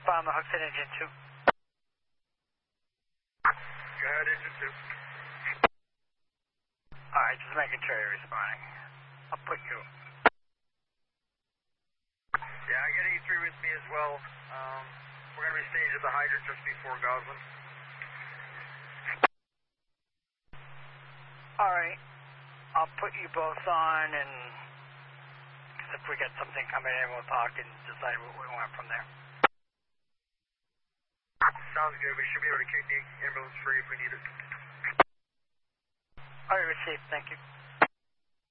Bomb the hooks at engine 2. Go ahead, engine 2. Alright, just making sure you're responding. I'll put you. Yeah, I got E3 with me as well. We're going to be staged at the hydrant just before Goslin. Alright, I'll put you both on, and if we get something coming in, we'll talk and decide what we want from there. Sounds good. We should be able to kick the ambulance free if we need it. Alright, received. Thank you.